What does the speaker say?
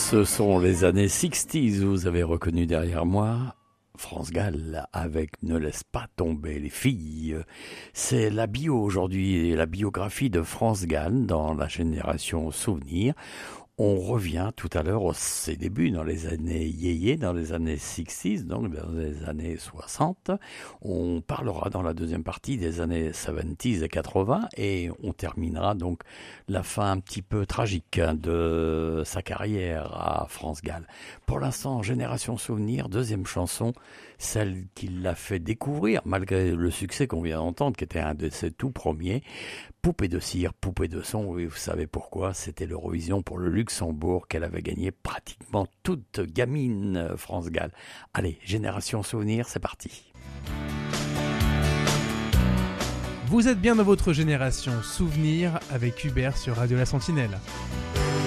Ce sont les années 60s, vous avez reconnu derrière moi France Gall avec Ne laisse pas tomber les filles. C'est la bio aujourd'hui, la biographie de France Gall dans la génération Souvenir. On revient tout à l'heure à ses débuts dans les années yéyé, dans les années 60s, donc dans les années 60. On parlera dans la deuxième partie des années 70s et 80 et on terminera donc la fin un petit peu tragique de sa carrière à France Gall. Pour l'instant, Génération Souvenir, deuxième chanson, celle qui l'a fait découvrir, malgré le succès qu'on vient d'entendre, qui était un de ses tout premiers, Poupée de cire, poupée de son, oui, vous savez pourquoi, c'était l'Eurovision pour le Luxembourg qu'elle avait gagné pratiquement toute gamine, France Gall. Allez, Génération Souvenir, c'est parti. Vous êtes bien dans votre Génération Souvenir avec Hubert sur Radio La Sentinelle.